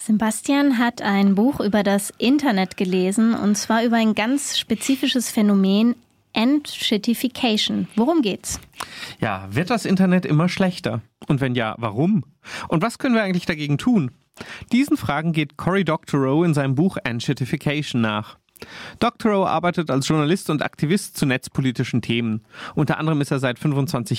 Sebastian hat ein Buch über das Internet gelesen, und zwar über ein ganz spezifisches Phänomen, Entshittification. Worum geht's? Ja, wird das Internet immer schlechter? Und wenn ja, warum? Und was können wir eigentlich dagegen tun? Diesen Fragen geht Cory Doctorow in seinem Buch Entshittification nach. Doctorow arbeitet als Journalist und Aktivist zu netzpolitischen Themen. Unter anderem ist er seit 25